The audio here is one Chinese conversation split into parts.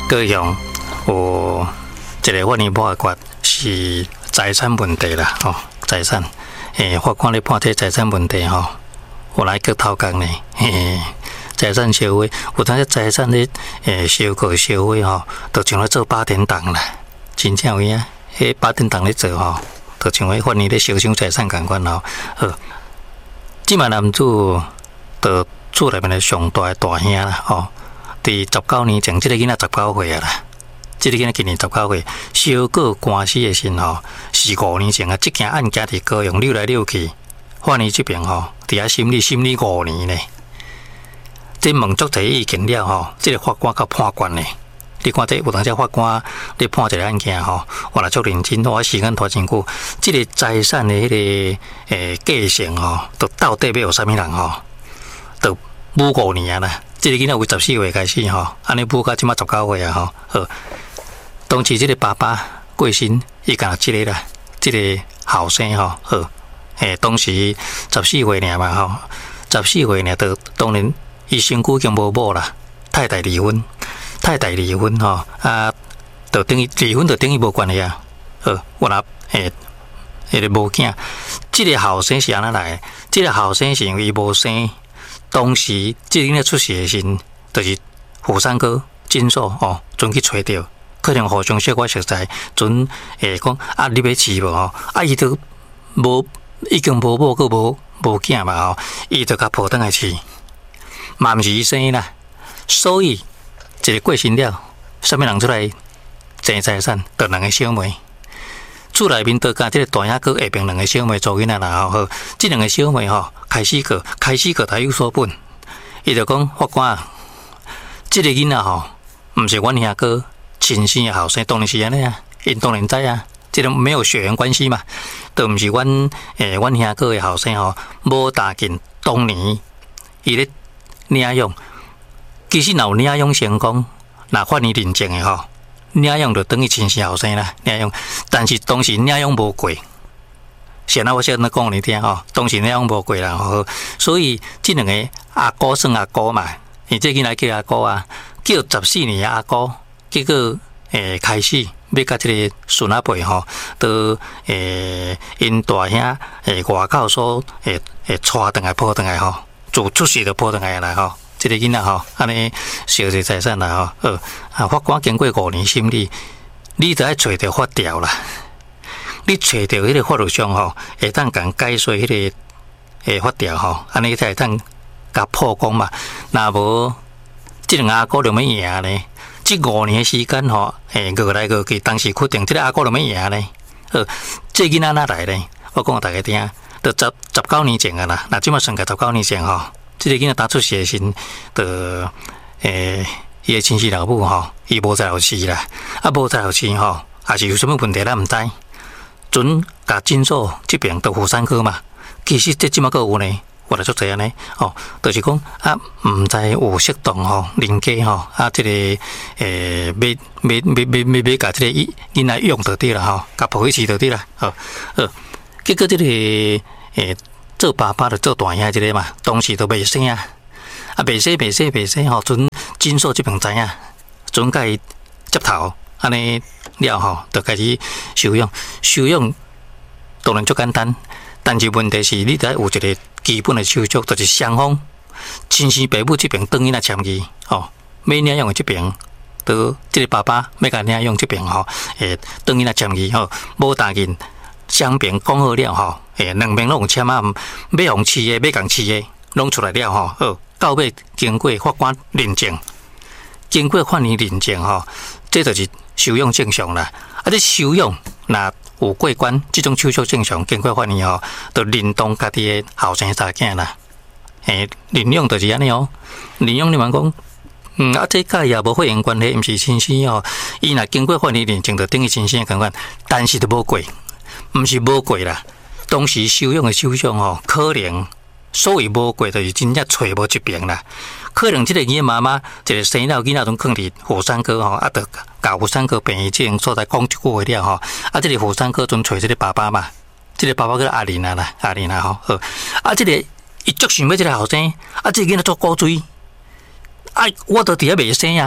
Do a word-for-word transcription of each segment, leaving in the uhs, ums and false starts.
高雄有一个法院判决是财产问题啦，吼、哦，财产，诶，法官咧判这财产问题吼，我来去偷工呢，嘿，财产收回，有当时财产咧，诶，收购收回吼，就像咧做八点档啦，真正有影，迄八点档咧做吼，就像迄法院咧收抢财产共款吼，好，即卖男主就厝内面的上大的大兄啦，吼。伫十九年前，即、這個囡仔十九歲啊啦，即、這個囡仔今年十九歲，小過官司的時候，是五年前啊。即件案件伫高雄溜來溜去，法院這邊吼，伫遐審理審理五年呢。即問足濟意見了吼，即、這個法官較判決呢。你看這有當時法官咧判一個案件吼，我來足認真，我時間拖真久。即、這個財產的迄、那個誒繼承吼，都到底要有啥物人吼，都無五年啊啦。即個囡仔為十四歲開始吼，安尼補到即馬十九歲啊吼。好，當時即個爸爸過身，伊甲即個啦，即、這個後生吼，好，誒，當時十四歲爾嘛吼，十四歲爾，就當然伊身軀已經無某啦，太太離婚，太太離婚吼，啊，就等於離婚就等於無關係啊。好，我若誒，迄個無囝，即個後生是安怎來？即個後生是因為伊無生。當時即個囡仔出事的時候，就是婦產科診所哦，準去找到，可能互相小可熟知，準誒講啊，你要飼無吼？啊，伊都無已經無某，閣無無囝嘛吼，伊就甲抱轉來飼，嘛毋是伊生啦。所以一個過身了，啥物人出來爭財產？就兩個小妹。厝內面都甲即個大兄閣下邊兩個小妹做囡仔啦吼，即兩個小妹吼開始個開始個他有所本，伊就講法官，即、這個囡仔吼，毋是阮兄哥親生的後生，當然是安尼啊，因當然知啊，即、這個沒有血緣關係嘛，都毋是阮誒阮兄哥的後生吼，無打緊當年伊咧領養，其實若有領養成功，若法院認證的吼。領養就等於親生後生啦，領養，但是當時領養無過，現在我先講你聽吼，當時領養無過啦，吼，所以這兩個阿哥算阿哥嘛，伊這囡仔叫阿哥啊，叫十四年的阿哥，結果誒、欸、開始要甲這個孫阿伯吼，都誒因大兄誒外口所誒誒帶轉來抱轉來吼，做出事就抱轉來啦吼。這個囡仔吼，安尼燒這財產啦吼，呃，啊法官經過五年審理，你就要找到法條啦。你找到迄個法律上吼，會當共解說迄個誒法條吼，安尼才會當甲破功嘛。若無，即兩個阿哥就要贏呢。即五年時間吼，誒過來過去，當時確定即個阿哥就要贏呢。呃，這囡仔哪來呢？我講大家聽，都十十九年前啊啦，那即馬算個十九年前吼。即個囡仔打出事的時，就誒伊個親生老母吼，伊無在後飼啦，啊無在後飼吼，也是有啥物問題咱毋知。準甲診所這邊都婦產科嘛，其實這即馬個有呢，我來做這樣呢，哦，就是講啊，毋知有適當吼，鄰家吼，啊，即、這個誒，要要要要要要甲即個囡仔用到啲啦吼，甲抱去飼到啲啦，哦，呃，結果即、這個誒。欸做爸爸就做大兄即個嘛，當時都袂生啊，啊袂生袂生袂生吼，陣診所即邊知影，陣甲伊接頭，安尼了吼，就開始收養，收養當然足簡單，但是問題是你得有一個基本的手續，就是雙方親生爸母即邊當然來簽字，吼，要領養的即邊，都即個爸爸要甲領養即邊吼，誒當然來簽字吼，無答應。雙邊講好了吼，誒，兩邊攏有簽啊，要互飼的，要共飼的，攏出來了吼。好，到尾經過法官認證，經過法院認證吼，這就是收養正常啦。啊，這收養若有過關，這種手續正常，經過法院吼，就認同家己的後生查囝啦。誒，領養就是安尼哦，領養你問講，嗯，啊，這甲伊也無血緣關係，毋是親生哦。伊若經過法院認證，就等於親生的共款，但是都無過。毋是無過啦，當時收養的手續吼，可能所謂無過，就是真正找無一邊啦。可能即個囡仔媽媽一個生了囡仔攏囥佇婦產科吼，啊，着甲婦產科病院即種所在講一句話了吼，啊，即個婦產科陣找即個爸爸嘛，即個爸爸叫阿玲啊啦，阿玲啊吼，好，啊，即個伊足想要即個後生，啊，即個囡仔做古錐，啊，我都佇遐袂生啊。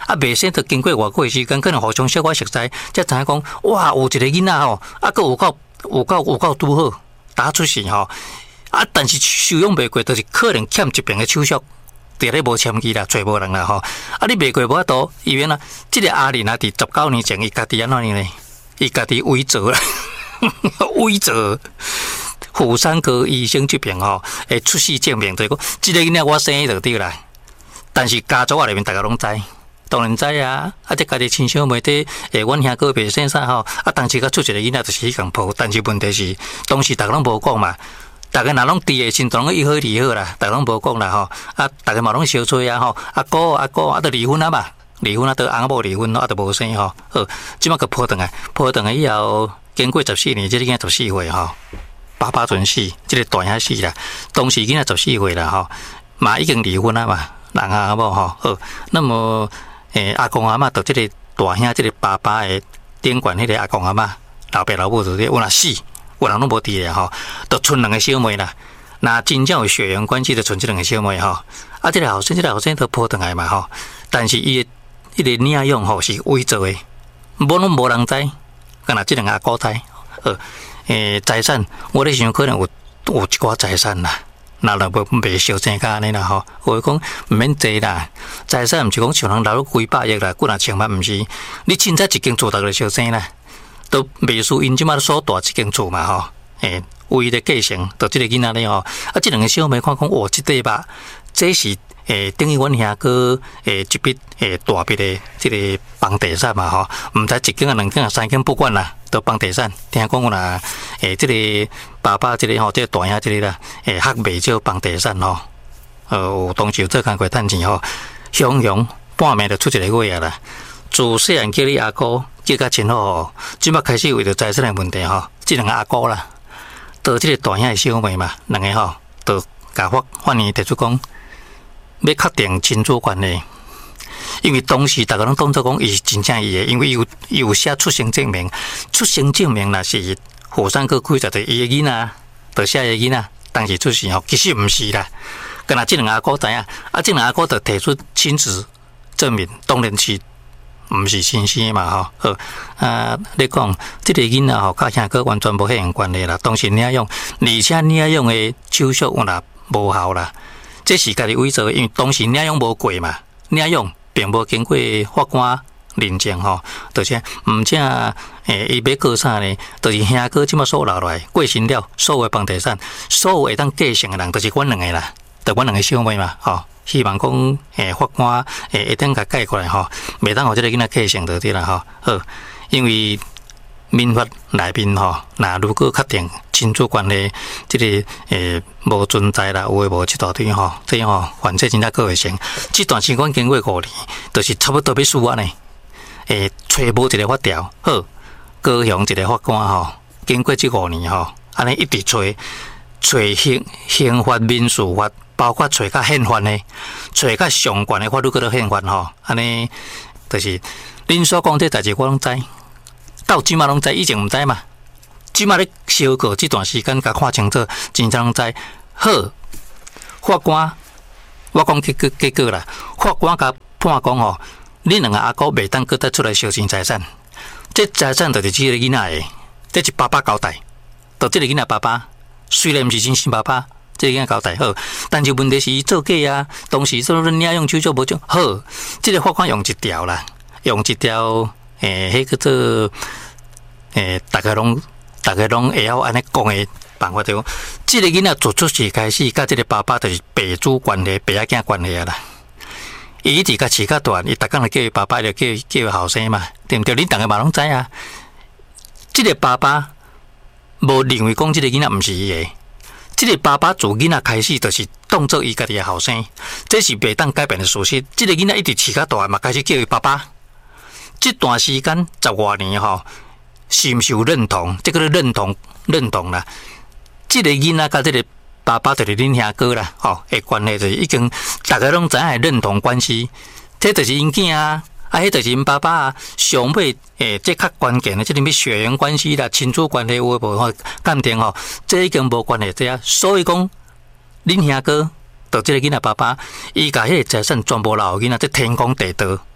啊，未生就经过偌久时间，可能互相小可熟悉，才知影讲，哇，有一个囡仔吼，啊，佮有够有够有够拄好，打出世吼，啊，但是收养袂过，就是可能欠一边的手续。伫咧无签机啦，找无人啦吼。啊，你袂过无法度，医院啊，即个阿玲啊，伫十九年前，伊家己安怎呢？伊家己伪造啦，伪造妇产科医生这边吼，诶，出示证明，就是讲，即个囡仔我生就对啦。但是家族啊里面大家拢知，当然知啊。啊，即家己亲小妹伫诶，阮兄哥袂生啥吼，啊，当时甲出一个囡仔就是迄共抱，但是问题是，当时大家拢无讲嘛。大家若拢伫诶，心中伊好离好啦，大家拢无讲啦吼。啊，大家嘛拢相吹啊吼。阿哥阿哥啊，都离婚啊嘛，离婚啊，都翁某离婚啊，都无生吼。好，即马个抱转来，抱转来以后，经过十四年，即个囝十四岁吼，爸爸准死，即个大兄死啦。当时囝仔十四岁啦吼，嘛已经离婚啊嘛，人阿某吼。好，那么诶，阿公阿嬷到即个大兄，即个爸爸诶顶管迄个阿公阿嬷，老爸老母就有若死。有人拢无伫咧吼，就剩两个小妹啦。那真正有血缘关系，就剩即两个小妹吼。啊，即个后生，即个后生都抱转来嘛吼。但是伊伊个领养吼是伪造的，无拢无人知，干那即两个阿哥知。呃，诶，财产我咧想可能有有一寡财产啦，那若无袂小正甲安尼啦吼。我讲毋免济啦，财产毋是讲像人留几百亿啦，几若千万毋是。你凊彩一间厝大个小生啦。都袂输因即马所大一间厝嘛吼，诶，为了继承，就即个囡仔咧吼，啊，即两个小妹看讲，哇，即块吧，这是诶，等于阮兄哥诶一笔诶大笔的即个房地产嘛吼，毋知一间啊、两间啊、三间不管啦，都房地产。听讲有啦，诶，即个爸爸即个吼，即个大兄即个啦，诶，还袂少房地产吼，呃，有当时有做工过趁钱吼，雄雄半暝就出一个月啊啦。自细汉叫你阿哥叫甲真好，即摆开始为着财产的问题吼，即两个阿哥啦，到即个大兄的小妹嘛，两个吼，都甲法法院提出讲，要确定亲子关系，因为当时大家拢当作讲伊是真正伊的，因为伊有伊有写出生证明，出生证明若是后生个开在着伊的囡仔，就写伊的囡仔，当时出世吼，其实毋是啦，干那即两个阿哥知影，啊，即两个阿哥就提出亲子证明，当然是。毋是亲生嘛吼，好啊！你讲即个囡仔吼，甲兄哥完全无血缘关系啦。当时领养，而且领养的手续有啦无效啦，这是家己伪造的，因为当时领养无过嘛，领养并无经过法官认证吼，而且毋正诶，伊要告啥呢？就是兄哥即马所留落来过身了，所有房地产，所有会当继承的人，就是阮两个啦，就阮两个小妹嘛，吼。希望讲，诶，法官诶一定甲改过来吼，袂当互即个囡仔继承到啲啦吼。好，因为民法内面吼，那如果确定亲子关系，即、這个诶无存在啦，有诶无一大堆吼，这样吼，犯罪真正够会成。这段时间经过五年，就是差不多要输啊呢。诶，找无一个法条，好，高雄一个法官吼，经过这五年吼，安尼一直找，找刑刑法、民事法。包括找较宪法的，找较上悬的法律，叫做宪法吼，安尼就是恁所讲这代志，我拢知，到即马拢知，以前毋知嘛。即马咧小过这段时间，甲看清楚，真正拢知。好，法官，我讲结果结果啦，法官甲判讲吼，恁两个阿哥袂当搁再出来收钱财产，这财产就是即个囡仔的，这是爸爸交代，就即个囡仔爸爸，虽然毋是真生爸爸。这个交代好，但是问题是伊做假啊，当时说领养手续无种好，这个法官用一条啦，用一条诶，迄个做诶，大家拢大家拢会晓安尼讲的办法，就讲这个囡仔做出世开始，甲这个爸爸就是爸子关系、爸仔囝关系啊啦。伊一直甲饲较大，伊逐工就叫伊爸爸，就叫叫伊后生嘛，对毋对？恁逐个嘛拢知啊。这个爸爸无认为讲这个囡仔毋是伊的。这个爸爸自囡仔开始，就是当做伊家己的后生，这是袂当改变的事实。这个囡仔一直饲较大嘛，开始叫伊爸爸。这段时间十外年吼，是毋是有认同？这个认同认同啦。这个囡仔甲这个爸爸就是恁兄哥啦，吼，诶关系就是已经大家拢知影认同关系。这就是因囝啊。啊，迄就是因爸爸啊，上尾诶，这较关键的，即个咩血缘关系啦、亲子关系有无吼？鉴定吼，这已经无关系这啊。所以讲，恁兄哥到即个囡仔爸爸，伊甲迄个财产全部留囡仔，这天公地道。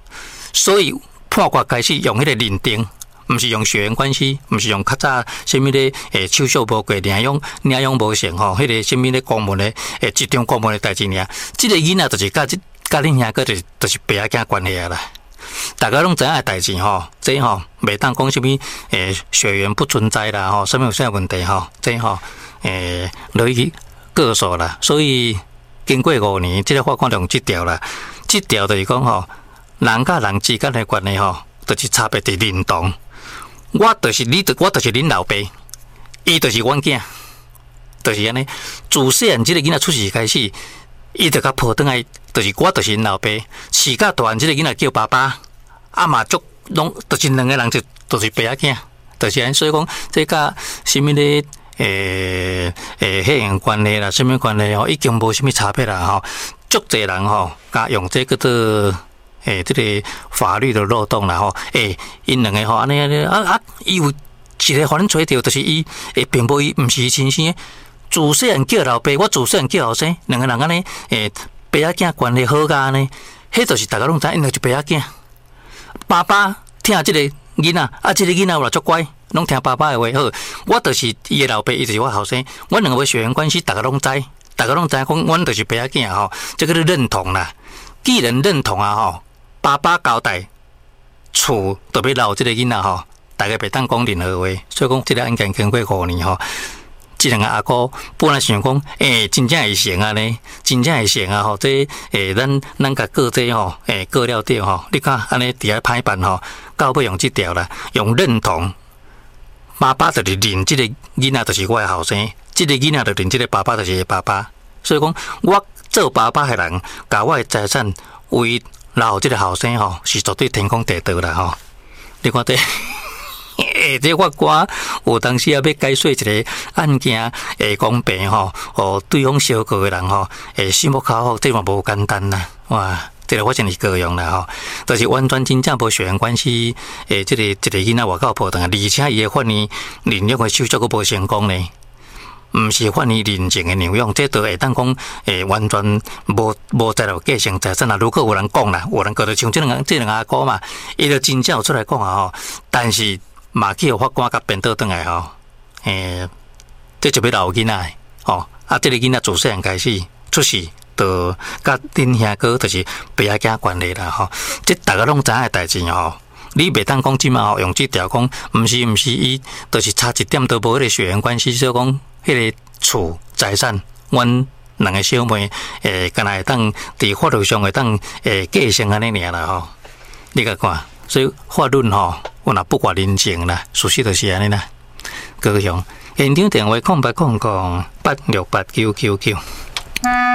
所以判决开始用迄个认定。毋是用血缘关系，毋是用较早什么咧诶手续无过，领养领养无成吼，迄个什么咧公文咧诶集中公文咧代志尔，即个囡仔就是甲即甲恁兄个就是就是爸仔囝关系啊啦。大家拢知影诶代志吼，这吼袂当讲什么诶血缘不存在啦吼，什么有啥问题吼，这吼诶落去告诉啦。所以经过五年，即个法官用即条啦，即条就是讲吼，人甲人之间诶关系吼，就是差别伫认同。我就是你，我就是恁老爸，伊就是阮囝，就是安尼。自细汉即个囡仔出世开始，伊就甲抱转来，就是我就是恁老爸。饲甲大汉即个囡仔叫爸爸，啊嘛足拢，就是两个人就就是爸仔囝，就是安。所以讲，这甲什么咧，诶诶血缘关系啦，什么关系吼，已经无什么差别啦吼。足侪人吼，甲用这个做。诶，这个法律的漏洞啦吼，诶，因两个吼安尼安尼啊啊，伊有一个互恁找着，就是伊诶，并无伊毋是伊亲生，自细汉叫老爸，我自细汉叫后生，两个人安尼诶，爸仔囝关系好甲安尼，迄就是大家拢知，因为就爸仔囝，爸爸听即个囡仔，啊，即个囡仔有啦足乖，拢听爸爸诶话好，我就是伊诶老爸，伊就是我后生，阮两个血缘关系，大家拢知，大家拢知，讲阮就是爸仔囝吼，这个认同啦，既然认同啊吼。爸爸交代，厝特别留这个囡仔吼，大家袂当讲任何话，所以讲这个案件经过五年吼，这两个阿哥本来想讲，诶、欸，真正会成啊呢，真正会成啊吼，这诶、欸，咱咱甲告这吼，诶、欸，告了对吼，你看安尼伫遐歹办吼，到尾用这条啦，用认同，爸爸就是认这个囡仔就是我的后生，这个囡仔就认这个爸爸就是爸爸，所以讲我做爸爸的人，甲我的财产为。然后这个后生吼是绝对天公地道啦吼，你看这，诶，这法官有当时也要解说一个案件诶公平吼，哦，对方相告的人吼，诶，心目考好，这嘛无简单啦，哇，这个我真是高用啦吼，就是完全真正无血缘关系，诶，这个一个囡仔外口抱转，而且伊的法院领养的手续佫无成功呢。毋是法院认证的领养，这都会当讲，诶，完全无无在落继承财产啦。如果有人讲啦，有人个就像这两个这两个阿哥嘛，伊就真正有出来讲啊吼。但是嘛去互法官甲辩倒转来吼，诶，这就要留囡仔吼。啊，这个囡仔自细汉开始出世，就甲恁兄哥就是爸仔囝关系啦吼。这大家拢知影的代志吼。你袂当讲即嘛吼，用即条讲，毋是毋是，伊就是差一点都无迄个血缘关系，所以讲。迄个厝财产，阮两个小妹诶，敢若会当伫法律上会当诶继承安尼尔啦吼。你甲看，所以法律吼，我若不挂认证啦，事实就是安尼啦。高雄现场电话空八空空八六八九九九。